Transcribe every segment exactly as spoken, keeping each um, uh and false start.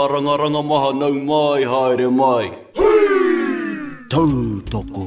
Ranga maha nau mai haere mai. Tau toko.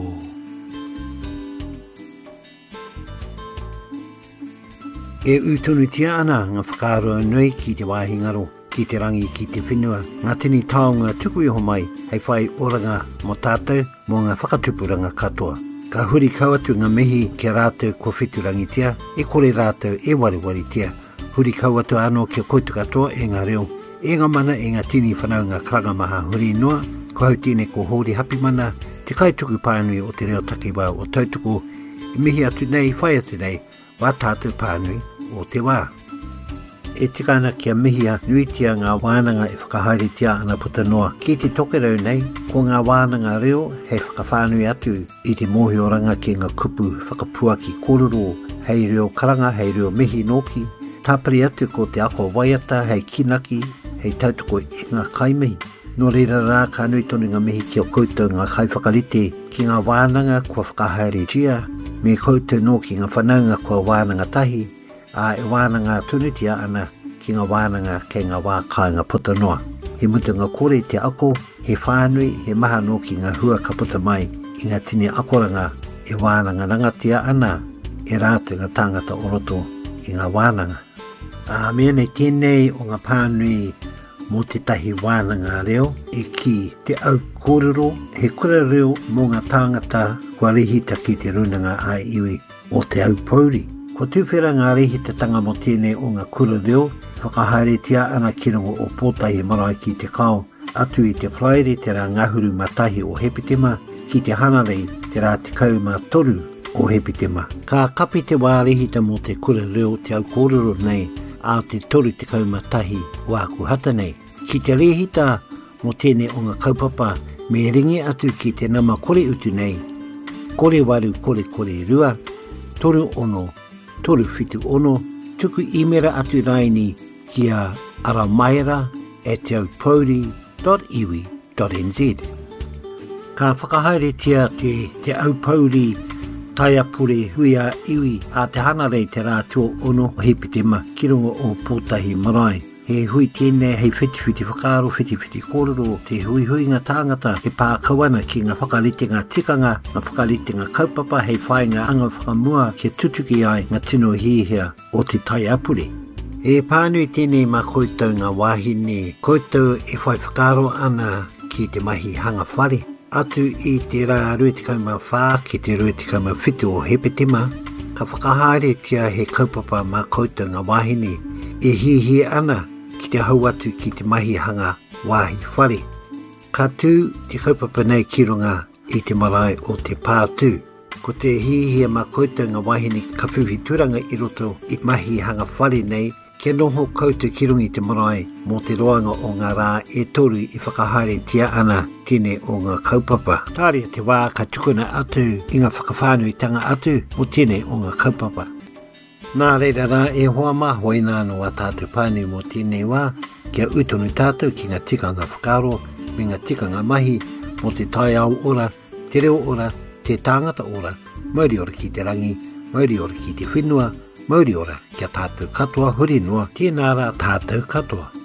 E utunu tia ana ngā whakaaro nui ki te wāhingaro, ki te rangi ki te whenua, ngā tini taonga tuku iho mai, hei whai oranga mo tātou mo ngā whakatupuranga katoa. Ka huri kauatu ngā mihi ke rātou ko whiturangi tia, e kore rātou e wariwari tia. Huri kauatu anō kia koutu katoa e ngā reo. E ngā mana e ngā tini whanau ngā karanga maha huri noa, ko hau tine ko hori hapi mana, te kaituku pānui o te reo takiwā o tautuku, i mihi atu nei, whai atu nei, wā tātou pānui o te wā. E tikana kia mihia nuitia ngā wānanga e whakahaere tia ana puta noa. Ki te tokerau nei, ko ngā wānanga reo hei whakawhānui atu i te mōhioranga ki ngā kupu whakapua ki kōrero, hei reo karanga, hei reo mihi noki, tāpari atu ko te ako waiata, hei kinaki, hei tautuko i ngā kaimihi. Nō reira rā ka nui tonu ngā mihi ki o koutou ngā kai whakarite ki ngā wānanga kua whakahaere tia, me koutou nō ki ngā whanaunga kua wānanga tahi, a e wānanga tunutia ana ki ngā wānanga kei ngā wā kāinga puta noa. He mutu ngā kore te ako, he whānui, he maha nō ki ngā hua ka puta mai, i ngā tini akoranga e wānanga rangatia ana, e rātu ngā tāngata oroto i ngā wānanga. A mea nei tēnei o ngā pānui mō te tahi wānanga reo, e ki te au kōrero, he kura reo mō ngā tāngata kua rihita ki te runanga a iwi o te au pauri. Ko tūwhera ngā rehitatanga mo tēnei o ngā kura reo, whakahaere tia ana ki rongo o pōtahi marae ki te kao, atu i te praere te rā ngahuru matahi o Hepitema, ki te hanarei te rā te kau mā toru o Hepitema. Ka kapi te wā rehita mo te kura reo te au kōrero nei, a te toru te kau matahi o aku hata nei. Ki te rehita mo tēnei o ngā kaupapa, me ringi atu ki te nama kore utu nei, kore waru kore kore rua, toru ono, toru whitu ono, tuku imera atu raini ki a aramaera e te au pauri dot iwi dot n z. Ka whakahaere tia te, te au pauri taiapure hui a iwi a te hanarei te rātua ono o Hepitema ki rongo o pōtahi marae. He hui tēnei hei whiti-whiti whakaaro, whiti-whiti kōrero, te hui-hui ngā tāngata e pākauana ki ngā whakarite ngā tikanga, ngā whakarite ngā kaupapa hei whai ngā anga whakamua ki tutuki ai ngā tino hihia o te taiapure. E pānui tēnei mā koutou ngā wāhine, koutou e whai whakaaro ana ki te mahi hanga whare. Atu i te rā ruetikau mā whā ki te ruetikau mā whitu o Hepitema, ka whakahaere tia he kaupapa mā koutou ngā wāhine, e hihi ana ki te hau atu ki te mahi hanga wāhi whare. Ka tū te kaupapa nei ki runga i te marae o te pātū. Ko te hihia mā koutou ngā wāhine ka whiwhi turanga i roto i mahi hanga whare nei, kia noho koutou ki runga i te marae mō te roanga o ngā rā e toru i whakahaere tia ana tine o ngā kaupapa. Tāria te wā ka tukuna atu i ngā whakawhānui tanga atu o tine o ngā kaupapa. Nā reira rā e hoa maho i nāno a tātou pānui mō tēnei wā, kia utonu tātou ki ngā tikanga whakaro, me ngā tikanga mahi, mō te tai au ora, te reo ora, te tāngata ora, mauri ora ki te rangi, mauri ora ki te whenua, mauri ora kia tātou katoa huri noa, tēnā rā tātou katoa.